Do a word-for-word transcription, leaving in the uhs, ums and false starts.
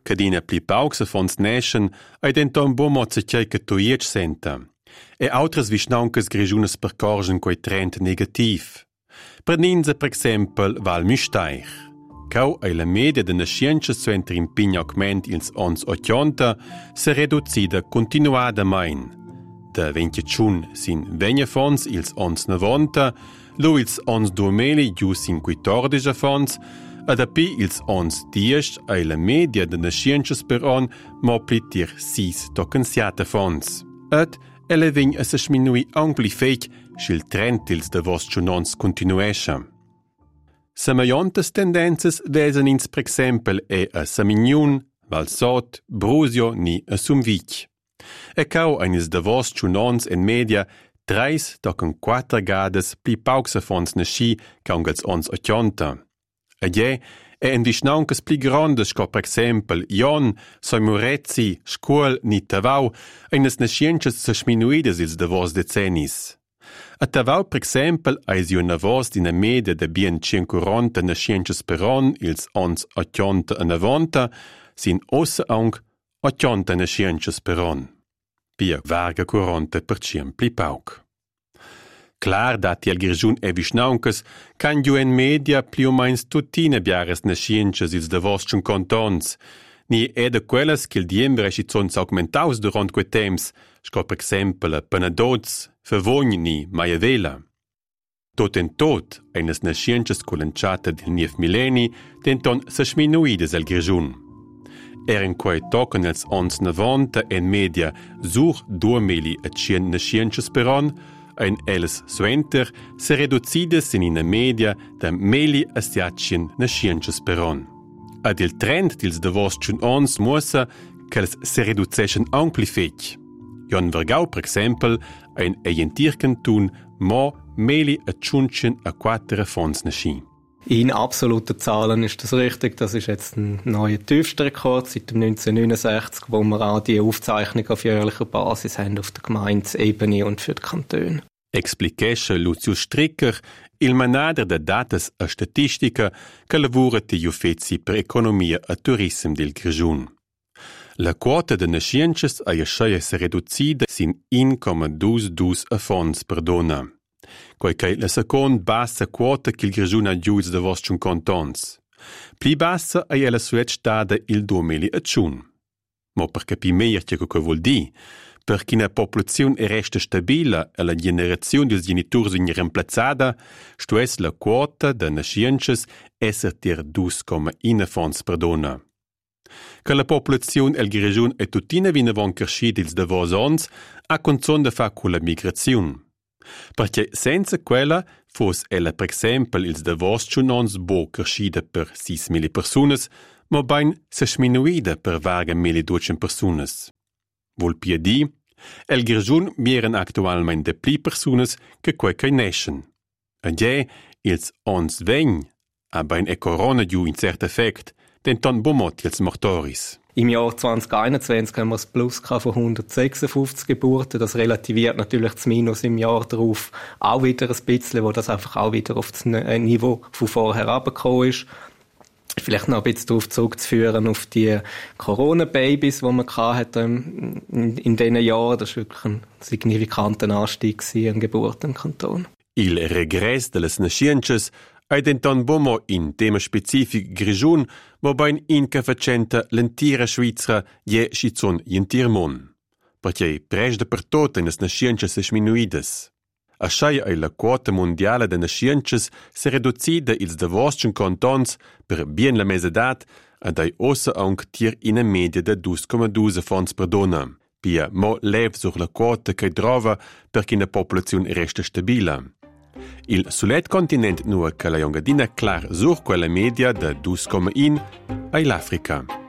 cadina pli pauxa fons neschen, ai denton bomo zecei che toiec senta. E autres visnauncas grigiunas percorgen quei trend negativ. Preninza, per exempel, Val Müstaich. Cau ai la media de nasciences suenter impigna augment ils ons ottanta se reducida continuadamain. De ventietschun sin vegna fons ils ons novanta, lu ils ons duemeli giu sin quittordici fons, ad api ils ons dies ai la media de nasciences per on moplitir sis tokensiata fons. Et ele vegn a se sminui amplifeic schil trend ils de vos chunons continuescha. Semaiontas tendences vesen ins per exempel e a Samignon, Valsot, Brusio ni a Sumvic. E cau eines de vos chunons en media treis tocan quattro gades pli pauxa fons nasci caungals ons ottanta. Adie e en visnauncas pli grandes co per exempel Ion, Soimurezzi, Scuol ni Tavau, eines nasciences se sminuides ils de vos decennis. A Tavau, per exempel, eis iu navos d'ina media de bien cinquanta nasciences per on, ils ons ottanta a novanta, sin ossa aunc ottanta nasciences per on. Pia varga quaranta per cent pli pauc. Clar dati al grigiun e visnauncas, can iu en media pli o mains tuttina biares nasciences ils de vos cinquantons, ni e de quellas che il diembre esci zons augmentaus durant quei temps, sco per exempel a Penadoz, Favogni, Maiavela. Tot en tot, eines nasciences colenciata del nief milleni, denton se sminuides al grigiun. Eren quei tocan els ons novanta en media sur duemili a cien nasciences per on, ein els suenter se reducides in ina media da meli a stiacien nasciences per on. Ad il trend dils de vos chun ons muossa qu'els se reduceschen amplific. Jon Vergau, per exempel, ein eientircantun mo meli a tschunchen a quattro fons nasci. In absoluten Zahlen ist das richtig. Das ist jetzt ein neuer tiefster Rekord seit dem neunzehnhundertneunundsechzig, wo wir auch die Aufzeichnung auf jährlicher Basis haben auf der Gemeindeebene und für die Kantone. Expliquesce Lucius Stricker, il manader de datas a statistica che lavora ti Uffizi per economia e turism del Grigiun. La quota de nasciences a iascheia se reducida sin uno virgola ventidue a fons per donna. Quai che la second bassa quota che il Grigiun ha giuts de vos cinquantons. Pli bassa a ella suet stada il duemilaotto. Mo per capir meglio che cosa vuol dire, perché una popolazione resta stabile e la generazione dels genitors in reemplazzata, sto es la quota de nasciences esser tir due virgola uno fons per donna. Che la popolazione el Grigiun e tuttina vina von crescit ils de vos ons a conzon de fa con la migrazione. Perché senza quella fos ella per exempel ils de vos chunons bo crescida per seismila personas, ma bain se sminuida per varga milleduecento personas. Vol pia di, el Grigiun mieren actualmein de pli personas che quei che neschen. Adie, ils ons vegn, a bain e corona giu in cert effect, denton bomot ils mortoris. Im Jahr zwanzig einundzwanzig haben wir das Plus von hundertsechsundfünfzig Geburten. Das relativiert natürlich das Minus im Jahr darauf auch wieder ein bisschen, wo das einfach auch wieder auf das Niveau von vorher herabgekommen ist. Vielleicht noch ein bisschen darauf zurückzuführen, auf die Corona-Babys, die man hatte in, in, in diesen Jahren. Das war wirklich ein signifikanter Anstieg an Geburten im Kanton. Il regresso delle nasciences ai denton bomo in tema specific Grigiun, mo bain in che facenta l'entira Schweizer je schizon jentir mon. Perché presda per tot in as nasciences es minuides. Asciai ai la quota mondiale de nasciences se reducida ils de vostren cantons per bien la mesedat ad ai ossa aunc tir in a media de due virgola due fons per donna. Pia mo lev sur la quota che drova perché la popolazione resta stabila. Il sulet continent nua che la jongadina clar sur quella media de due virgola uno ai l'Africa.